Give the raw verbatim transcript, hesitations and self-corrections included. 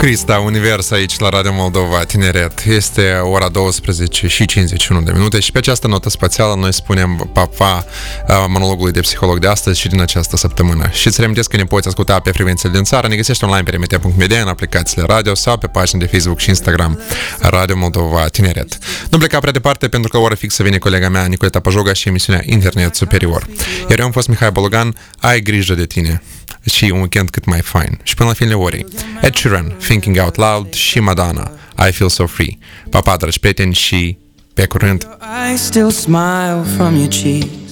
Crista, Univers aici la Radio Moldova Tineret. Este ora douăsprezece și cincizeci și unu de minute și pe această notă spațială noi spunem papa monologului de psiholog de astăzi și din această săptămână. Și îți reamintesc că ne poți asculta pe frecvențele din țară, ne găsești online pe r m t punct m d, în aplicațiile radio sau pe pagina de Facebook și Instagram Radio Moldova Tineret. Nu pleca prea departe pentru că la ora fixă vine colega mea Nicoleta Pajoga și emisiunea Internet Superior. Iar eu am fost Mihai Bologan, ai grijă de tine și un weekend cât mai fain. Și până la finele orei, Ed Sheeran, Thinking Out Loud și Madonna, I Feel So Free. Pa, pa, dragi prieteni, și pe curând! I still smile from your cheek.